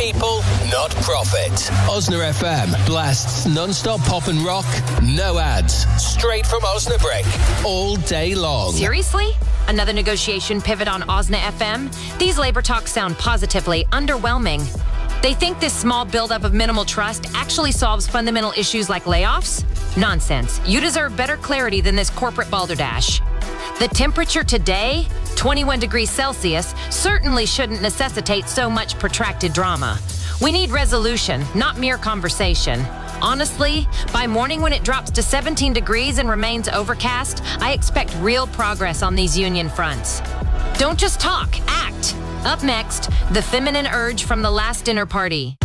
people, not profit. Osna FM blasts non-stop pop and rock, no ads, straight from Osnabrück, all day long. Seriously? Another negotiation pivot on Osna FM? These labor talks sound positively underwhelming. They think this small buildup of minimal trust actually solves fundamental issues like layoffs? Nonsense. You deserve better clarity than this corporate balderdash. The temperature today, 21 degrees Celsius, certainly shouldn't necessitate so much protracted drama. We need resolution, not mere conversation. Honestly, by morning when it drops to 17 degrees and remains overcast, I expect real progress on these union fronts. Don't just talk, act. Up next, the feminine urge from the last dinner party.